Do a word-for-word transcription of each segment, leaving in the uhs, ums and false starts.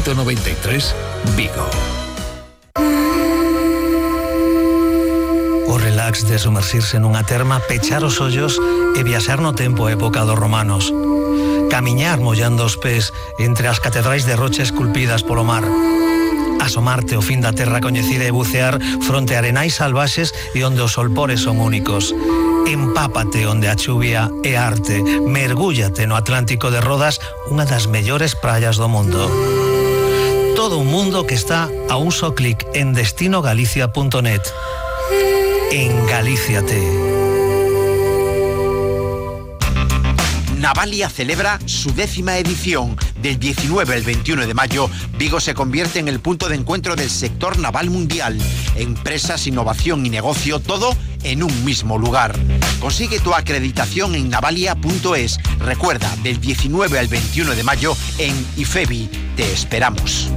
ciento noventa y tres, Vigo. O relax de sumerxirse nunha terma, pechar os ollos e viaxar no tempo a época dos romanos. Camiñar mollando os pés entre as catedrais de rocha esculpidas polo mar. Asomarte ao fin da terra coñecida e bucear fronte a arenais salvaxes e onde os solpores son únicos. Empápate onde a chuvia é arte. Mergúllate no Atlántico de Rodas, unha das mellores praias do mundo. Todo un mundo que está a un só clic en destino galicia punto net. Engalíciate. Navalia celebra su décima edición. Del diecinueve al veintiuno de mayo, Vigo se convierte en el punto de encuentro del sector naval mundial. Empresas, innovación y negocio, todo en un mismo lugar. Consigue tu acreditación en navalia punto es. Recuerda, del diecinueve al veintiuno de mayo en IFEBI. Te esperamos.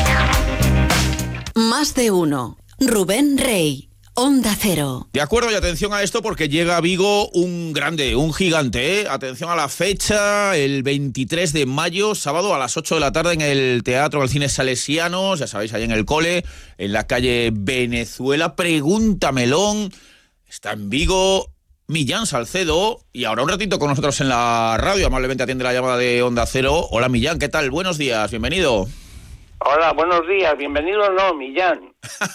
Más de uno. Rubén Rey. Onda Cero. De acuerdo, y atención a esto porque llega a Vigo un grande, un gigante, ¿eh? Atención a la fecha, el veintitrés de mayo, sábado a las ocho de la tarde en el Teatro del Cine Salesianos, ya sabéis, ahí en el cole, en la calle Venezuela. Pregunta Melón, está en Vigo Millán Salcedo, y ahora un ratito con nosotros en la radio, amablemente atiende la llamada de Onda Cero. Hola Millán, ¿qué tal? Buenos días, bienvenido. Hola, buenos días, bienvenido no, Millán.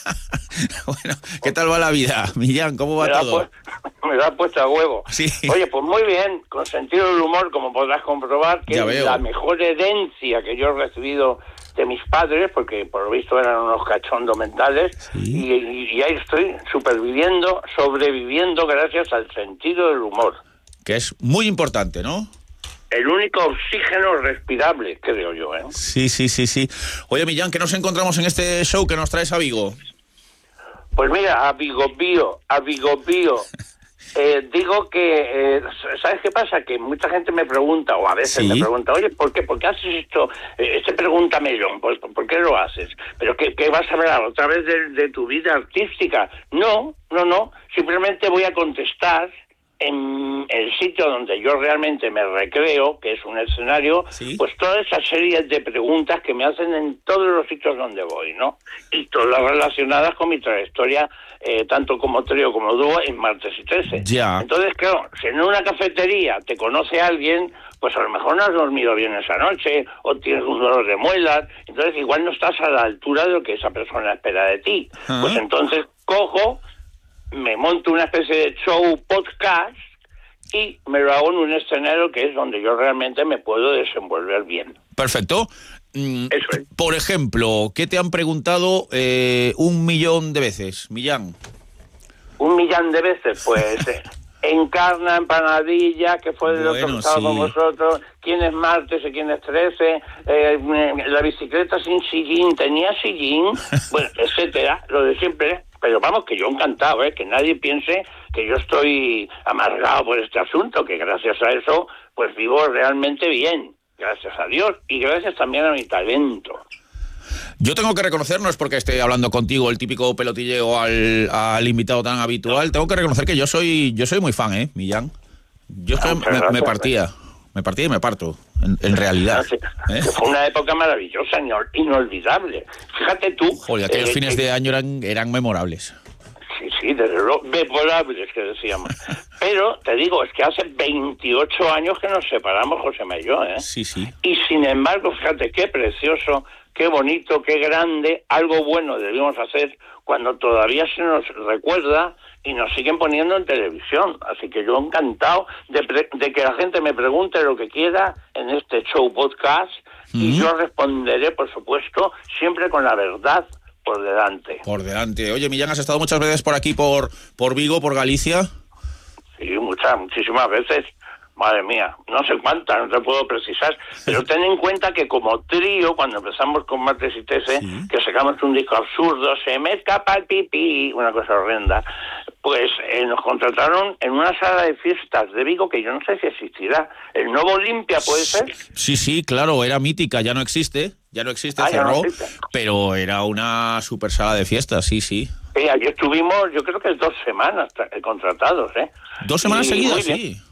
Bueno, ¿qué tal va la vida, Millán? ¿Cómo va me todo? Da pu- me da puesto a huevo. Sí. Oye, pues muy bien, con sentido del humor, como podrás comprobar, que Ya es veo. la mejor herencia que yo he recibido de mis padres, porque por lo visto eran unos cachondos mentales, Sí. y, y, y ahí estoy superviviendo, sobreviviendo gracias al sentido del humor. Que es muy importante, ¿no? El único oxígeno respirable, creo yo, ¿eh? Sí, sí, sí, sí. Oye, Millán, ¿qué nos encontramos en este show que nos traes a Vigo? Pues mira, a Vigo Bío, a Vigo Bío. Eh, digo que, eh, ¿sabes qué pasa? Que mucha gente me pregunta, o a veces Sí. me pregunta, oye, ¿por qué, ¿por qué haces esto? Eh, este pregunta melón, ¿por, ¿por qué lo haces? ¿Pero qué, qué vas a hablar otra vez de, de tu vida artística? No, no, no, simplemente voy a contestar en el sitio donde yo realmente me recreo, que es un escenario, ¿Sí? pues toda esa serie de preguntas que me hacen en todos los sitios donde voy, ¿no? Y todas relacionadas con mi trayectoria, eh, tanto como trío como dúo en Martes y Trece. Ya. Entonces, claro, si en una cafetería te conoce alguien, pues a lo mejor no has dormido bien esa noche, o tienes un dolor de muelas, entonces igual no estás a la altura de lo que esa persona espera de ti. Ah. Pues entonces cojo, me monto una especie de show podcast y me lo hago en un escenario que es donde yo realmente me puedo desenvolver bien. Perfecto. Mm, Eso es. Por ejemplo, ¿qué te han preguntado eh, un millón de veces, Millán? Un millón de veces, pues, eh, Encarna, Empanadilla, que fue de lo que Bueno, estaba sí. con vosotros, quién es martes y quién es trece, eh, la bicicleta sin sillín, tenía sillín, bueno, etcétera, lo de siempre. Pero vamos, que yo encantado, ¿eh? Que nadie piense que yo estoy amargado por este asunto, que gracias a eso, pues vivo realmente bien, gracias a Dios, y gracias también a mi talento. Yo tengo que reconocer, no es porque esté hablando contigo el típico pelotilleo al, al invitado tan habitual, tengo que reconocer que yo soy yo soy muy fan, ¿eh, Millán? Yo es que Muchas me, me gracias. partía, me partía y me parto, en, en realidad. ¿eh? Fue una época maravillosa, inolvidable. Fíjate tú... Joder, aquellos eh, fines que- de año eran, eran memorables. Sí, sí, desde luego, memorables que decíamos. Pero, te digo, es que hace veintiocho años que nos separamos, Josema y yo, ¿eh? Sí, sí. Y sin embargo, fíjate, qué precioso, qué bonito, qué grande, algo bueno debimos hacer cuando todavía se nos recuerda y nos siguen poniendo en televisión. Así que yo encantado de, pre- de que la gente me pregunte lo que quiera en este show podcast y yo responderé, por supuesto, siempre con la verdad por delante. Por delante. Oye, Millán, ¿has estado muchas veces por aquí, por, por Vigo, por Galicia? Sí, muchas, muchísimas veces. Madre mía, no sé cuántas, no te puedo precisar, pero ten en cuenta que como trío, cuando empezamos con Martes y Trece, Sí. que sacamos un disco absurdo, se me escapa el pipí, una cosa horrenda, pues eh, nos contrataron en una sala de fiestas de Vigo que yo no sé si existirá. ¿El Nuevo Olimpia puede ser? Sí, sí, claro, era mítica, ya no existe, ya no existe, Ah, ya no cerró, existe. pero era una super sala de fiestas, sí, sí. Sí, allí estuvimos, yo creo que dos semanas tra- contratados, ¿eh? Dos semanas Y seguidas, muy bien. sí.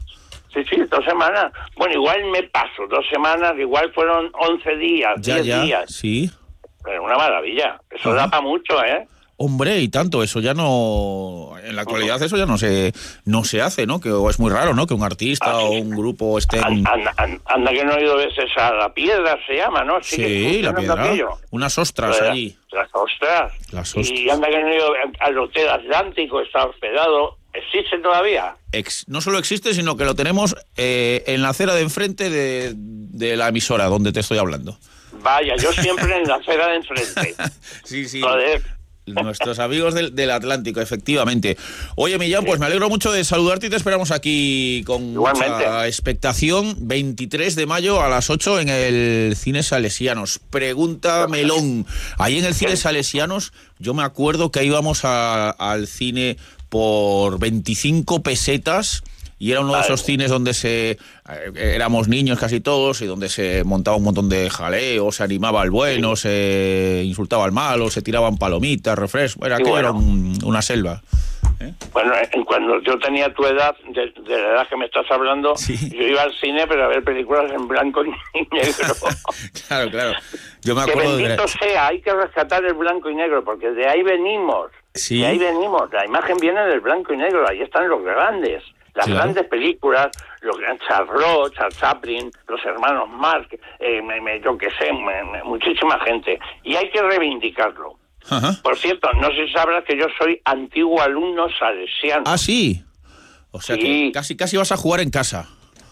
Sí, sí, dos semanas. Bueno, igual me paso, dos semanas, igual fueron once días, Ya, diez ya, días. sí. Pero una maravilla. Eso Ajá. da para mucho, ¿eh? Hombre, y tanto, eso ya no... En la actualidad eso ya no se no se hace, ¿no? Que es muy raro, ¿no? Que un artista Ah, sí. o un grupo estén... Anda, anda, anda que no he ido veces a La Piedra, se llama, ¿no? Sí, Sigue La funcionando Piedra. aquello. Unas ostras Las- allí. Las ostras. Las Y ostras. anda que no he ido al Hotel Atlántico, está hospedado. ¿Existe todavía? Ex- no solo existe, sino que lo tenemos eh, en la acera de enfrente de, de la emisora donde te estoy hablando. Vaya, yo siempre en la acera de enfrente. Sí, sí. Joder. Nuestros amigos del, del Atlántico, efectivamente. Oye, Millán, pues me alegro mucho de saludarte y te esperamos aquí con Igualmente. mucha expectación. veintitrés de mayo a las ocho en el Cine Salesianos. Pregunta Melón. Ahí en el Cine Salesianos, yo me acuerdo que íbamos a- al cine por veinticinco pesetas. Y era uno de esos cines donde se eh, éramos niños casi todos y donde se montaba un montón de jaleo, se animaba al bueno, se insultaba al malo, se tiraban palomitas, refrescos. Era, Sí, aquello bueno. era un- una selva. ¿eh? Bueno, en- cuando yo tenía tu edad, de, de la edad que me estás hablando, Sí. yo iba al cine pero a ver películas en blanco y negro. Claro, claro. Yo me Que acuerdo de... bendito sea, hay que rescatar el blanco y negro, porque de ahí venimos. Sí. De ahí venimos. La imagen viene del blanco y negro, ahí están los grandes. Las Claro. grandes películas, los grandes Charles, Charles Chaplin, los hermanos Marx, eh, me- me- yo qué sé, me- me- muchísima gente. Y hay que reivindicarlo. Ajá. Por cierto, no sé si sabrás que yo soy antiguo alumno salesiano. Ah, sí. O sea Sí. que casi, casi vas a jugar en casa.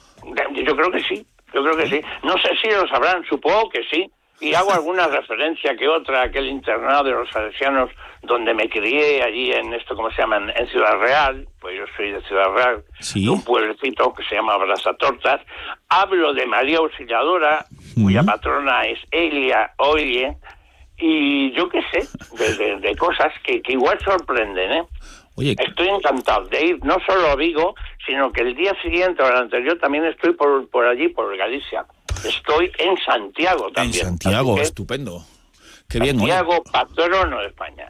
Yo creo que sí, yo creo que sí. No sé si lo sabrán, supongo que sí. Y hago alguna referencia que otra, aquel internado de los salesianos donde me crié allí en esto, ¿cómo se llama? En, en Ciudad Real, pues yo soy de Ciudad Real, Sí. de un pueblecito que se llama Brazatortas. Hablo de María Auxiliadora, cuya patrona es Elia Oye, y yo qué sé, de, de- de cosas que, que igual sorprenden, ¿eh? Oye, Estoy encantado de ir no solo a Vigo, sino que el día siguiente o el anterior también estoy por, por allí, por Galicia. Estoy en Santiago en también. Santiago, Así que, estupendo. Qué bien, oye. Santiago, patrono de España.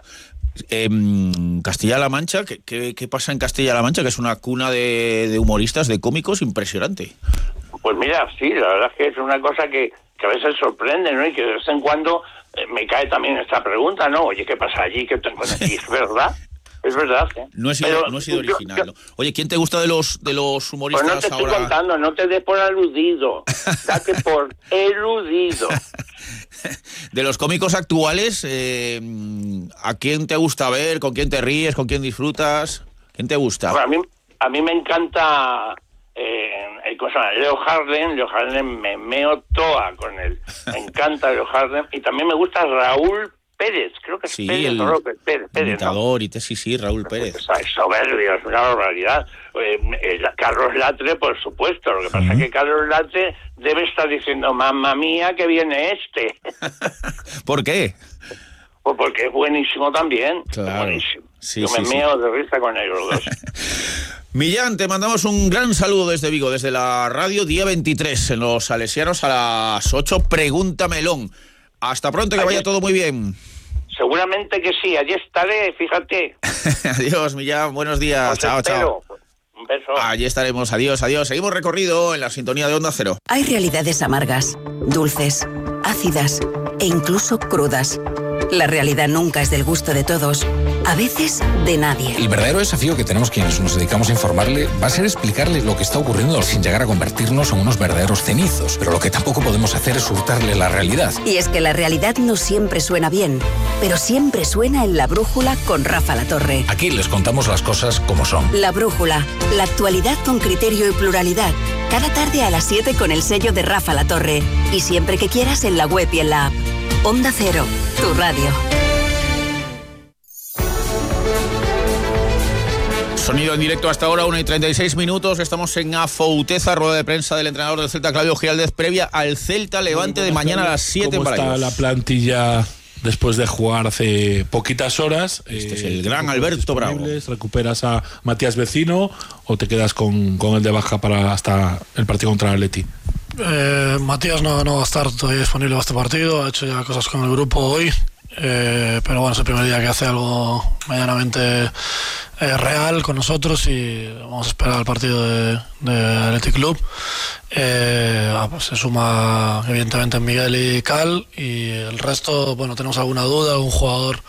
En Castilla-La Mancha, ¿qué, qué, qué pasa en Castilla-La Mancha? Que es una cuna de, de humoristas, de cómicos impresionante. Pues mira, sí, la verdad es que es una cosa que, que a veces sorprende, ¿no? Y que de vez en cuando eh, me cae también esta pregunta, ¿no? Oye, ¿qué pasa allí? ¿Qué te encuentras aquí? Es verdad, es verdad. ¿eh? No he sido, Pero no he sido yo- original. yo- ¿no? Oye, ¿quién te gusta de los de los Pues humoristas no te estoy ahora? contando, no te des por aludido, date por eludido. De los cómicos actuales, eh, ¿a quién te gusta ver? ¿Con quién te ríes? ¿Con quién disfrutas? ¿Quién te gusta? Bueno, a mí, a mí me encanta eh, el, ¿cómo se llama? Leo Harlem. Leo Harlem me meo toa con él. Me encanta Leo Harlem. Y también me gusta Raúl Pérez. Creo que es Sí, Pérez el o López Pérez. Pérez, ¿no? imitador y te, sí, sí, Raúl Pérez. Es, es soberbio, es una barbaridad. Eh, eh, Carlos Latre, por supuesto. Lo que pasa es que Carlos Latre debe estar diciendo, mamma mía, que viene este. ¿Por qué? Pues porque es buenísimo también. Claro. Buenísimo. Sí, Yo sí, me sí. meo de risa con ellos dos. Millán, te mandamos un gran saludo desde Vigo, desde la radio, día veintitrés, en los Salesianos a las ocho. Pregunta Melón. Hasta pronto, que vaya todo muy bien. Seguramente que sí, allí estaré, fíjate. Adiós, Millán, buenos días. Os Chao, espero. chao. Un beso. Allí estaremos, adiós, adiós. Seguimos recorrido en la sintonía de Onda Cero. Hay realidades amargas, dulces, ácidas e incluso crudas. La realidad nunca es del gusto de todos, a veces de nadie. El verdadero desafío que tenemos quienes nos dedicamos a informarle va a ser explicarle lo que está ocurriendo sin llegar a convertirnos en unos verdaderos cenizos. Pero lo que tampoco podemos hacer es hurtarle la realidad. Y es que la realidad no siempre suena bien, pero siempre suena en La Brújula con Rafa Latorre. Aquí les contamos las cosas como son. La Brújula, la actualidad con criterio y pluralidad. Cada tarde a las siete con el sello de Rafa Latorre. Y siempre que quieras en la web y en la app. Onda Cero, tu radio. Sonido en directo hasta ahora, una y treinta y seis minutos. Estamos en Afouteza, rueda de prensa del entrenador del Celta, Claudio Giraldez, previa al Celta Levante de mañana a las siete en ¿Cómo está Balaídos. la plantilla después de jugar hace poquitas horas? Este es el gran Alberto Bravo. ¿Recuperas a Matías Vecino o te quedas con, con el de baja para hasta el partido contra el Atleti? Eh, Matías no, no va a estar todavía disponible para este partido, ha hecho ya cosas con el grupo hoy eh, pero bueno, es el primer día que hace algo medianamente eh, real con nosotros y vamos a esperar al partido de, de Athletic Club. Eh, ah, pues se suma evidentemente Miguel y Cal, y el resto, bueno, tenemos alguna duda, algún jugador,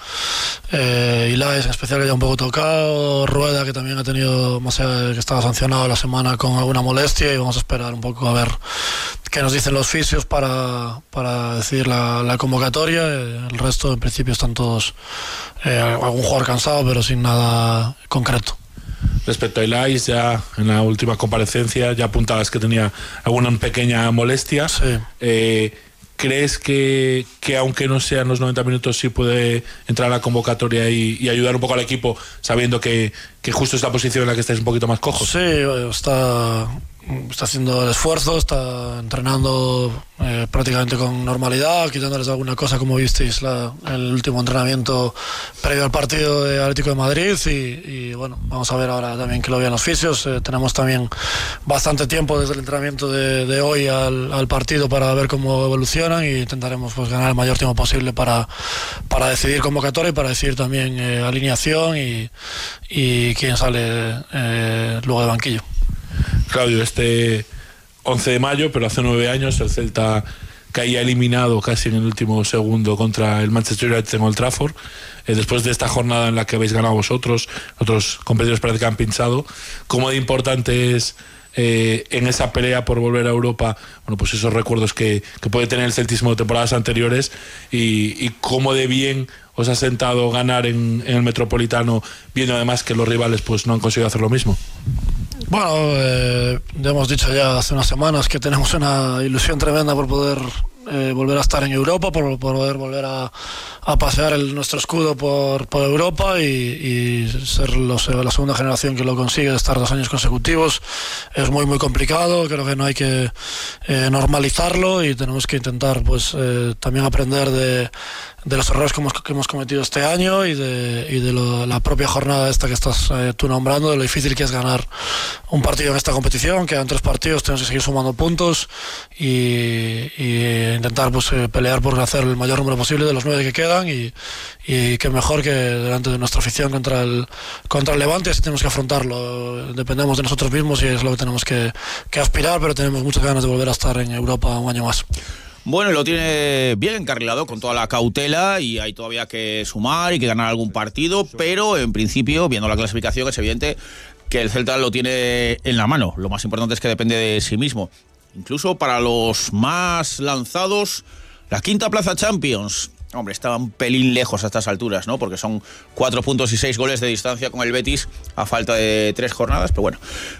eh, Ilaes en especial que ya un poco tocado, Rueda que también ha tenido, más allá de que estaba sancionado la semana con alguna molestia, y vamos a esperar un poco a ver qué nos dicen los fisios para, para decidir la, la convocatoria. El resto en principio están todos, eh, algún jugador cansado pero sin nada concreto. Respecto a Ilaes, ya en la última comparecencia ya apuntabas que tenía alguna pequeña molestia. Sí. Eh, ¿Crees que, que aunque no sean los noventa minutos sí puede entrar a la convocatoria y, y ayudar un poco al equipo, sabiendo que, que justo es la posición en la que estáis un poquito más cojos? Sí, está, está haciendo el esfuerzo, está entrenando eh, prácticamente con normalidad, quitándoles alguna cosa, como visteis la, el último entrenamiento previo al partido de Atlético de Madrid, y, y bueno, vamos a ver ahora también que lo vean los fisios. Eh, tenemos también bastante tiempo desde el entrenamiento de, de hoy al, al partido para ver cómo evolucionan, y intentaremos pues ganar el mayor tiempo posible para, para decidir convocatoria y para decidir también eh, alineación y, y quién sale eh, luego de banquillo. Claudio, este once de mayo, pero hace nueve años, el Celta caía eliminado casi en el último segundo contra el Manchester United en Old Trafford. Eh, después de esta jornada en la que habéis ganado vosotros, otros competidores parece que han pinchado, ¿cómo de importante es eh, en esa pelea por volver a Europa, bueno, pues esos recuerdos que, que puede tener el celtismo de temporadas anteriores, y, y cómo de bien os ha sentado ganar en, en el Metropolitano, viendo además que los rivales pues no han conseguido hacer lo mismo? Bueno, eh, ya hemos dicho ya hace unas semanas que tenemos una ilusión tremenda por poder eh, volver a estar en Europa, por, por poder volver a, a pasear el, nuestro escudo por, por Europa y, y ser los, la segunda generación que lo consigue, de estar dos años consecutivos. Es muy muy complicado, creo que no hay que eh, normalizarlo, y tenemos que intentar pues eh, también aprender de, de los errores que hemos, que hemos cometido este año, y de, y de lo, la propia jornada esta que estás eh, tú nombrando, de lo difícil que es ganar un partido en esta competición. Quedan tres partidos, tenemos que seguir sumando puntos y, y intentar pues eh, pelear por hacer el mayor número posible de los nueve que quedan, y, y que mejor que delante de nuestra afición contra el, contra el Levante. Así tenemos que afrontarlo. Dependemos de nosotros mismos y es lo que tenemos que, que aspirar, pero tenemos muchas ganas de volver a estar en Europa un año más. Bueno, lo tiene bien encarrilado con toda la cautela, y hay todavía que sumar y que ganar algún partido, pero en principio, viendo la clasificación, es evidente que el Celta lo tiene en la mano. Lo más importante es que depende de sí mismo. Incluso para los más lanzados, la quinta plaza Champions, hombre, estaba un pelín lejos a estas alturas, ¿no? Porque son cuatro puntos y seis goles de distancia con el Betis a falta de tres jornadas, pero bueno.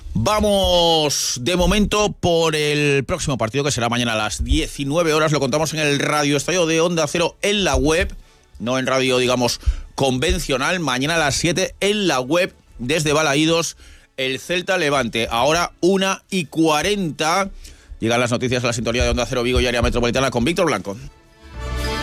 Vamos de momento por el próximo partido, que será mañana a las diecinueve horas. Lo contamos en el Radio Estadio de Onda Cero en la web, no en radio, digamos, convencional. Mañana a las siete en la web, desde Balaídos, el Celta Levante. Ahora una y cuarenta. Llegan las noticias a la sintonía de Onda Cero Vigo y área metropolitana con Víctor Blanco.